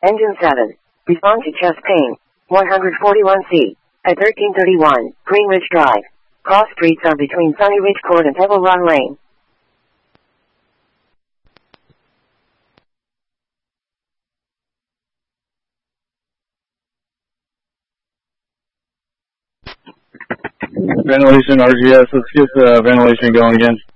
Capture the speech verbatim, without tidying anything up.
Engine seven. Respond to chest pain. one forty-one C. At thirteen thirty-one, Greenwich Drive. Cross streets are between Sunny Ridge Court and Pebble Run Lane. Ventilation, R G S, let's get the ventilation going again.